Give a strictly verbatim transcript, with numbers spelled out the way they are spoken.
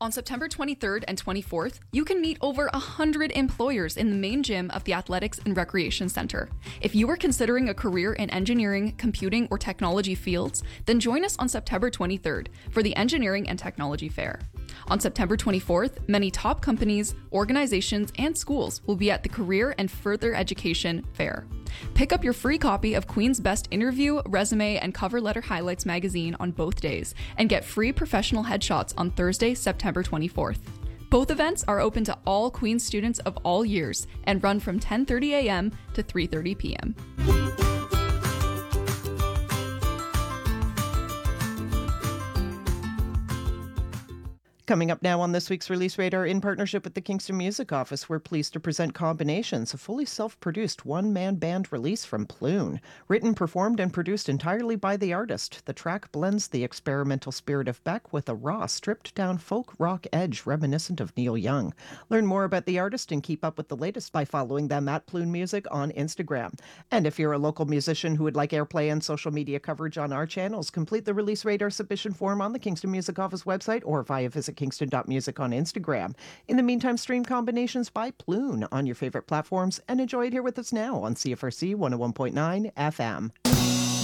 On September twenty-third and twenty-fourth, you can meet over one hundred employers in the main gym of the Athletics and Recreation Center. If you are considering a career in engineering, computing, or technology fields, then join us on September twenty-third for the Engineering and Technology Fair. On September twenty-fourth, many top companies, organizations, and schools will be at the Career and Further Education Fair. Pick up your free copy of Queen's Best Interview, Resume, and Cover Letter Highlights magazine on both days, and get free professional headshots on Thursday, September twenty-fourth. Both events are open to all Queen's students of all years and run from ten thirty a.m. to three thirty p.m. Coming up now on this week's Release Radar, in partnership with the Kingston Music Office, we're pleased to present Combinations, a fully self-produced one-man band release from Plume. Written, performed, and produced entirely by the artist, the track blends the experimental spirit of Beck with a raw, stripped-down folk rock edge reminiscent of Neil Young. Learn more about the artist and keep up with the latest by following them at Plume Music on Instagram. And if you're a local musician who would like airplay and social media coverage on our channels, complete the Release Radar submission form on the Kingston Music Office website or via visit kingston dot music on Instagram. In the meantime, stream Combinations by Plume on your favorite platforms and enjoy it here with us now on C F R C one oh one point nine F M.